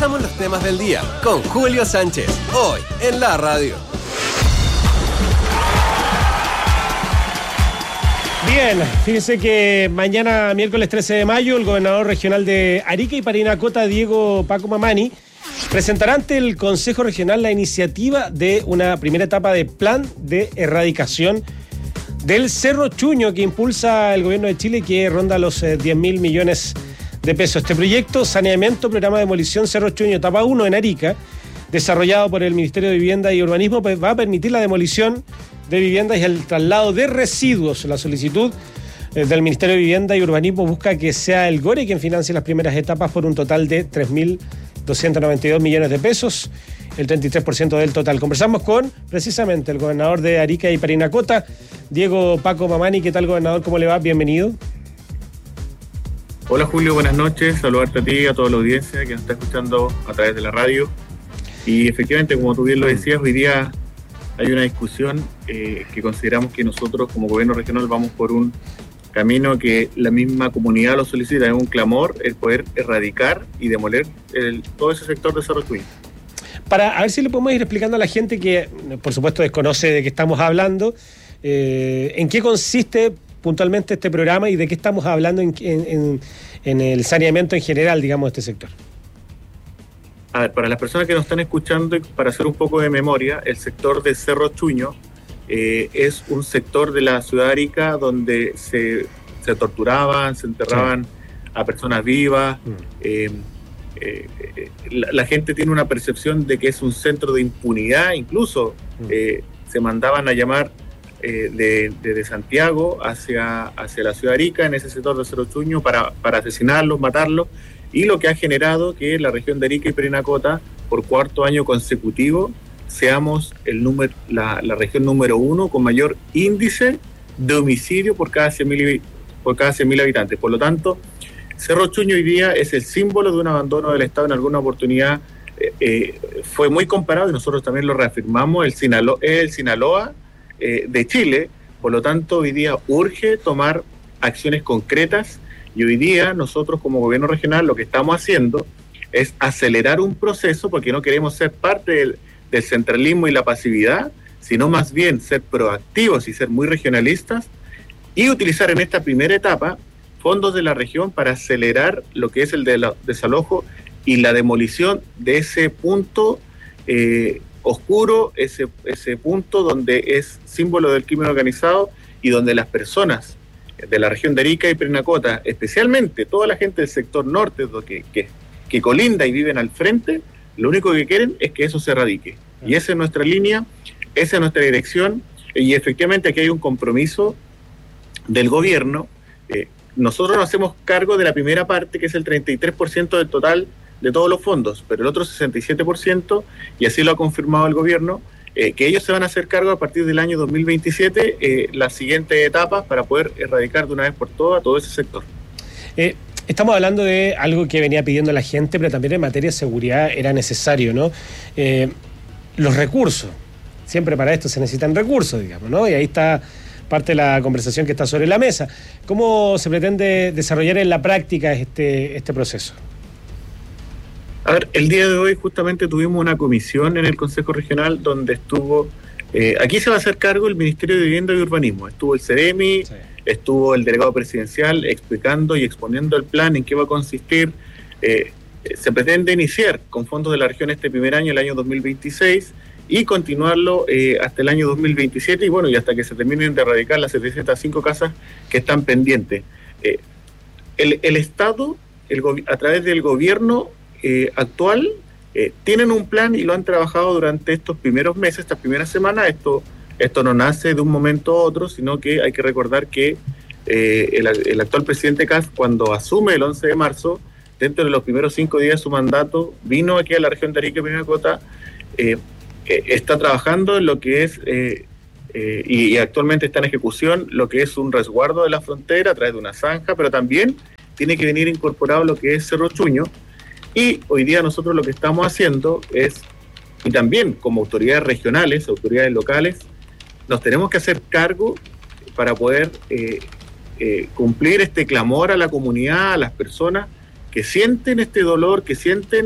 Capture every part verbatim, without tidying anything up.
Estamos los temas del día con Julio Sánchez, hoy en la radio. Bien, fíjense que mañana, miércoles trece de mayo, el gobernador regional de Arica y Parinacota, Diego Paco Mamani, presentará ante el Consejo Regional la iniciativa de una primera etapa de plan de erradicación del Cerro Chuño que impulsa el gobierno de Chile y que ronda los eh, diez mil millones de pesos. Este proyecto, Saneamiento, Programa de Demolición Cerro Chuño, etapa uno en Arica, desarrollado por el Ministerio de Vivienda y Urbanismo, pues va a permitir la demolición de viviendas y el traslado de residuos. La solicitud eh, del Ministerio de Vivienda y Urbanismo busca que sea el GORE quien financie las primeras etapas por un total de tres mil doscientos noventa y dos millones de pesos, el treinta y tres por ciento del total. Conversamos con, precisamente, el gobernador de Arica y Parinacota, Diego Paco Mamani. ¿Qué tal, gobernador? ¿Cómo le va? Bienvenido. Hola, Julio, buenas noches. Saludarte a ti y a toda la audiencia que nos está escuchando a través de la radio. Y efectivamente, como tú bien lo decías, hoy día hay una discusión eh, que consideramos que nosotros como gobierno regional vamos por un camino que la misma comunidad lo solicita, es un clamor el poder erradicar y demoler el, todo ese sector de Cerro Chuño. Para a ver si le podemos ir explicando a la gente que, por supuesto, desconoce de qué estamos hablando, eh, en qué consiste puntualmente este programa y de qué estamos hablando en, en, en el saneamiento en general, digamos, de este sector. A ver, para las personas que nos están escuchando, y para hacer un poco de memoria, el sector de Cerro Chuño eh, es un sector de la ciudad de Arica donde se, se torturaban, se enterraban sí. a personas vivas. Mm. Eh, eh, la, la gente tiene una percepción de que es un centro de impunidad, incluso mm. eh, se mandaban a llamar eh, de, de, de Santiago hacia, hacia la ciudad de Arica, en ese sector de Cerro Chuño, para, para asesinarlos, matarlos. Y lo que ha generado que la región de Arica y Parinacota, por cuarto año consecutivo, seamos el número, la, la región número uno con mayor índice de homicidio por cada cien mil habitantes. Por lo tanto, Cerro Chuño hoy día es el símbolo de un abandono del Estado. En alguna oportunidad eh, eh, fue muy comparado, y nosotros también lo reafirmamos, el Sinaloa, el Sinaloa eh, de Chile. Por lo tanto, hoy día urge tomar acciones concretas. Y hoy día nosotros como gobierno regional lo que estamos haciendo es acelerar un proceso, porque no queremos ser parte del, del centralismo y la pasividad, sino más bien ser proactivos y ser muy regionalistas y utilizar en esta primera etapa fondos de la región para acelerar lo que es el de la, desalojo y la demolición de ese punto eh, oscuro, ese, ese punto donde es símbolo del crimen organizado y donde las personas de la región de Arica y Parinacota, especialmente toda la gente del sector norte que, que, que colinda y viven al frente, lo único que quieren es que eso se erradique. Y esa es nuestra línea, esa es nuestra dirección, y efectivamente aquí hay un compromiso del gobierno. Eh, nosotros nos hacemos cargo de la primera parte, que es el treinta y tres por ciento del total de todos los fondos, pero el otro sesenta y siete por ciento, y así lo ha confirmado el gobierno, Eh, que ellos se van a hacer cargo a partir del año dos mil veintisiete eh, las siguientes etapas para poder erradicar de una vez por todas todo ese sector. Eh, estamos hablando de algo que venía pidiendo la gente, pero también en materia de seguridad era necesario, ¿no? Eh, los recursos. Siempre para esto se necesitan recursos, digamos, ¿no? Y ahí está parte de la conversación que está sobre la mesa. ¿Cómo se pretende desarrollar en la práctica este, este proceso? A ver, el día de hoy justamente tuvimos una comisión en el Consejo Regional donde estuvo, eh, aquí se va a hacer cargo el Ministerio de Vivienda y Urbanismo, estuvo el CEREMI, sí. estuvo el delegado presidencial explicando y exponiendo el plan, en qué va a consistir. Eh, se pretende iniciar con fondos de la región este primer año, el año dos mil veintiséis, y continuarlo eh, hasta el año dos mil veintisiete, y bueno, y hasta que se terminen de erradicar las setecientas cinco casas que están pendientes. Eh, el, el Estado, el, a través del gobierno, Eh, actual, eh, tienen un plan y lo han trabajado durante estos primeros meses, estas primeras semanas. Esto, esto no nace de un momento a otro, sino que hay que recordar que eh, el, el actual presidente Kast, cuando asume el once de marzo, dentro de los primeros cinco días de su mandato, vino aquí a la región de Arica y Parinacota, eh, eh, está trabajando en lo que es, eh, eh, y, y actualmente está en ejecución, lo que es un resguardo de la frontera a través de una zanja, pero también tiene que venir incorporado lo que es Cerro Chuño. Y hoy día nosotros lo que estamos haciendo es, y también como autoridades regionales, autoridades locales, nos tenemos que hacer cargo para poder eh, eh, cumplir este clamor a la comunidad, a las personas que sienten este dolor, que sienten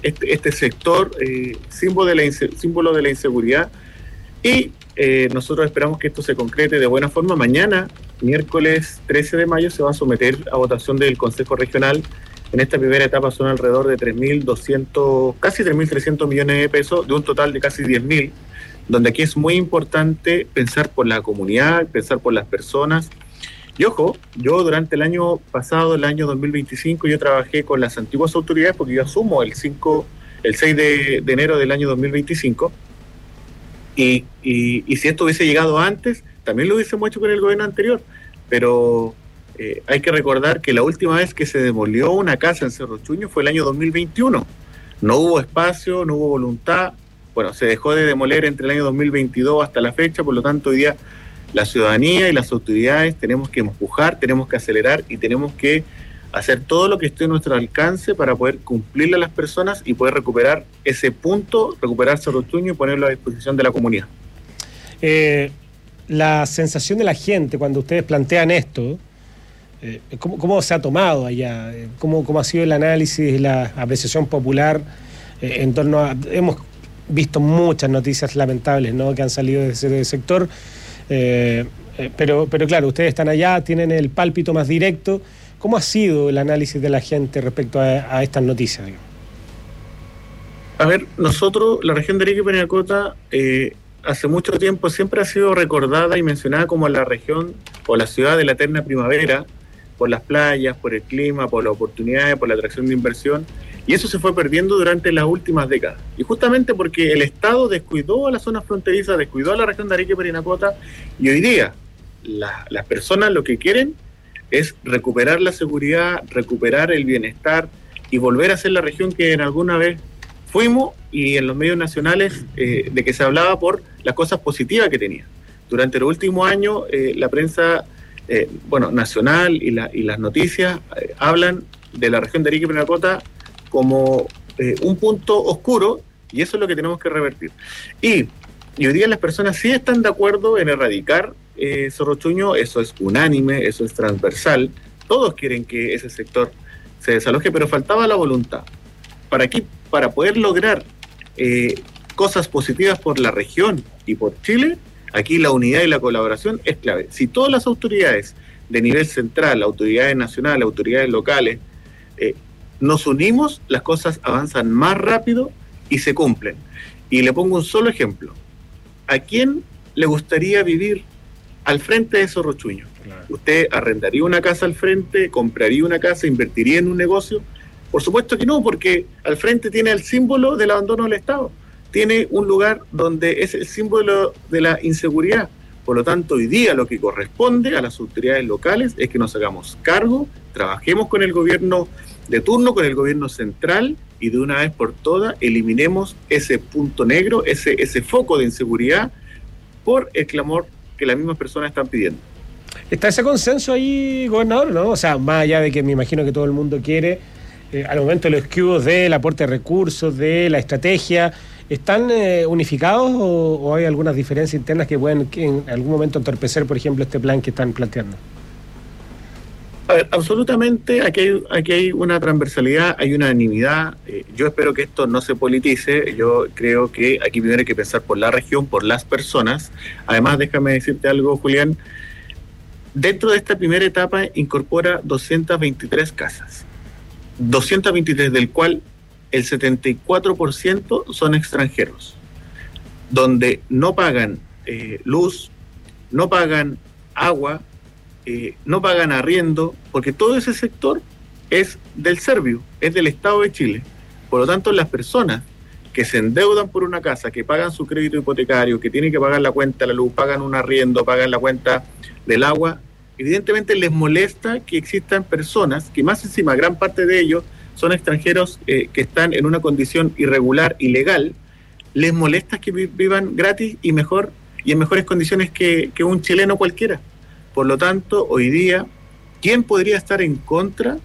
este, este sector eh, símbolo, de la símbolo de la inseguridad, y eh, nosotros esperamos que esto se concrete de buena forma. Mañana, miércoles trece de mayo, se va a someter a votación del Consejo Regional. En esta primera etapa son alrededor de tres mil doscientos, casi tres mil trescientos millones de pesos, de un total de casi diez mil, donde aquí es muy importante pensar por la comunidad, pensar por las personas. Y ojo, yo durante el año pasado, el año dos mil veinticinco, yo trabajé con las antiguas autoridades, porque yo asumo el cinco, el seis de, de enero del año dos mil veinticinco, y, y, y si esto hubiese llegado antes, también lo hubiésemos hecho con el gobierno anterior, pero eh, hay que recordar que la última vez que se demolió una casa en Cerro Chuño fue el año dos mil veintiuno. No hubo espacio, no hubo voluntad. Bueno, se dejó de demoler entre el año dos mil veintidós hasta la fecha, por lo tanto hoy día la ciudadanía y las autoridades tenemos que empujar, tenemos que acelerar y tenemos que hacer todo lo que esté a nuestro alcance para poder cumplirle a las personas y poder recuperar ese punto, recuperar Cerro Chuño y ponerlo a disposición de la comunidad. Eh, la sensación de la gente cuando ustedes plantean esto, eh, ¿cómo, ¿cómo se ha tomado allá? ¿Cómo, cómo ha sido el análisis, la apreciación popular eh, en torno a... Hemos visto muchas noticias lamentables, ¿no?, que han salido de ese sector, eh, eh, pero, pero claro, ustedes están allá, tienen el pálpito más directo. ¿Cómo ha sido el análisis de la gente respecto a, a estas noticias? A ver, nosotros, la región de Arica y Parinacota, eh, hace mucho tiempo siempre ha sido recordada y mencionada como la región o la ciudad de la eterna primavera, por las playas, por el clima, por las oportunidades, por la atracción de inversión, y eso se fue perdiendo durante las últimas décadas. Y justamente porque el Estado descuidó a las zonas fronterizas, descuidó a la región de Arica y Parinacota, y hoy día la, las personas lo que quieren es recuperar la seguridad, recuperar el bienestar y volver a ser la región que en alguna vez fuimos, y en los medios nacionales eh, de que se hablaba por las cosas positivas que tenía. Durante los últimos años eh, la prensa eh, bueno, nacional y, la, y las noticias eh, hablan de la región de Arica y Parinacota como eh, un punto oscuro, y eso es lo que tenemos que revertir. Y, y hoy día las personas sí están de acuerdo en erradicar eh, Cerro Chuño, eso es unánime, eso es transversal, todos quieren que ese sector se desaloje, pero faltaba la voluntad. Para aquí, para poder lograr eh, cosas positivas por la región y por Chile, aquí la unidad y la colaboración es clave. Si todas las autoridades de nivel central, autoridades nacionales, autoridades locales, eh, nos unimos, las cosas avanzan más rápido y se cumplen. Y le pongo un solo ejemplo. ¿A quién le gustaría vivir al frente de Cerro Chuño? Claro. ¿Usted arrendaría una casa al frente, compraría una casa, invertiría en un negocio? Por supuesto que no, porque al frente tiene el símbolo del abandono del Estado. Tiene un lugar donde es el símbolo de la inseguridad. Por lo tanto, hoy día lo que corresponde a las autoridades locales es que nos hagamos cargo, trabajemos con el gobierno de turno, con el gobierno central, y de una vez por todas eliminemos ese punto negro, ese, ese foco de inseguridad por el clamor que las mismas personas están pidiendo. ¿Está ese consenso ahí, gobernador, no? O sea, más allá de que me imagino que todo el mundo quiere, eh, al momento de los cubos del aporte de recursos, de la estrategia, ¿están eh, unificados o, o hay algunas diferencias internas que pueden que en algún momento entorpecer, por ejemplo, este plan que están planteando? A ver, absolutamente, aquí hay, aquí hay una transversalidad, hay una unanimidad. Eh, yo espero que esto no se politice. Yo creo que aquí primero hay que pensar por la región, por las personas. Además, déjame decirte algo, Julián. Dentro de esta primera etapa incorpora doscientas veintitrés casas. doscientas veintitrés, del cual el setenta y cuatro por ciento son extranjeros, donde no pagan eh, luz, no pagan agua, Eh, no pagan arriendo, porque todo ese sector es del Serviu, es del Estado de Chile. Por lo tanto, las personas que se endeudan por una casa, que pagan su crédito hipotecario, que tienen que pagar la cuenta de la luz, pagan un arriendo, pagan la cuenta del agua, evidentemente les molesta que existan personas, que más encima gran parte de ellos son extranjeros eh, que están en una condición irregular, ilegal, les molesta que vivan gratis y mejor y en mejores condiciones que, que un chileno cualquiera. Por lo tanto, hoy día, ¿quién podría estar en contra